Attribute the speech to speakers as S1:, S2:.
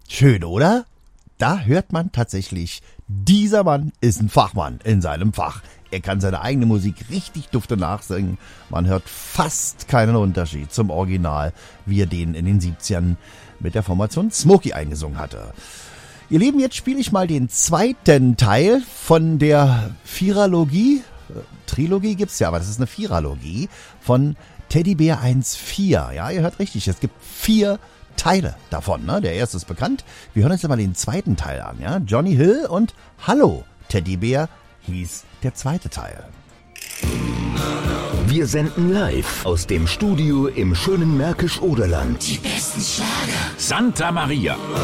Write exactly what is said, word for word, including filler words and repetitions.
S1: Schön, oder? Da hört man tatsächlich, dieser Mann ist ein Fachmann in seinem Fach. Er kann seine eigene Musik richtig dufte nachsingen. Man hört fast keinen Unterschied zum Original, wie er den in den siebzigern mit der Formation Smokey eingesungen hatte. Ihr Lieben, jetzt spiele ich mal den zweiten Teil von der Vieralogie. Trilogie gibt's ja, aber das ist eine Vieralogie von Teddybär eins vier. Ja, ihr hört richtig, es gibt vier Teile davon. Ne? Der erste ist bekannt. Wir hören uns jetzt mal den zweiten Teil an. Ja? Johnny Hill und Hallo Teddybär hieß der zweite Teil.
S2: Wir senden live aus dem Studio im schönen Märkisch-Oderland.
S3: Die besten Schlager.
S4: Santa Maria.